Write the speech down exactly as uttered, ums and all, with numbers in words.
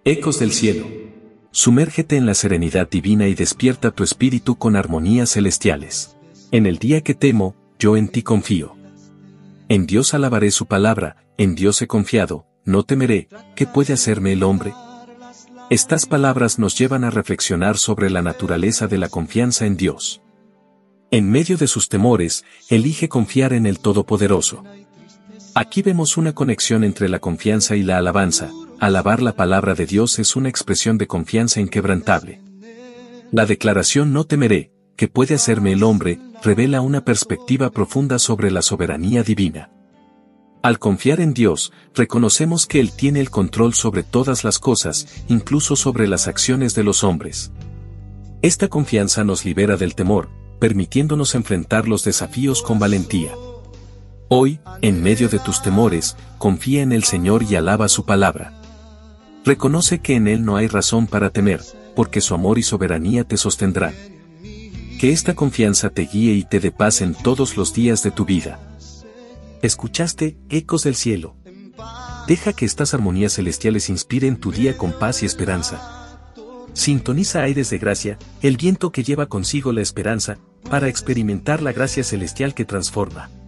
Ecos del cielo. Sumérgete en la serenidad divina y despierta tu espíritu con armonías celestiales. En el día que temo, yo en ti confío. En Dios alabaré su palabra, en Dios he confiado, no temeré, ¿qué puede hacerme el hombre? Estas palabras nos llevan a reflexionar sobre la naturaleza de la confianza en Dios. En medio de sus temores, elige confiar en el Todopoderoso. Aquí vemos una conexión entre la confianza y la alabanza. Alabar la palabra de Dios es una expresión de confianza inquebrantable. La declaración no temeré, ¿qué puede hacerme el hombre?, revela una perspectiva profunda sobre la soberanía divina. Al confiar en Dios, reconocemos que Él tiene el control sobre todas las cosas, incluso sobre las acciones de los hombres. Esta confianza nos libera del temor, permitiéndonos enfrentar los desafíos con valentía. Hoy, en medio de tus temores, confía en el Señor y alaba su palabra. Reconoce que en Él no hay razón para temer, porque su amor y soberanía te sostendrán. Que esta confianza te guíe y te dé paz en todos los días de tu vida. Escuchaste Ecos del Cielo. Deja que estas armonías celestiales inspiren tu día con paz y esperanza. Sintoniza Aires de Gracia, el viento que lleva consigo la esperanza, para experimentar la gracia celestial que transforma.